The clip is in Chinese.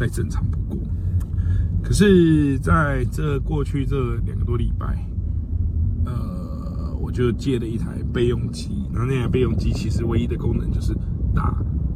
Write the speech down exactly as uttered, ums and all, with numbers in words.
再正常不过。可是在这过去这两个多礼拜，呃，我就借了一台备用机，然后那台备用机其实唯一的功能就是打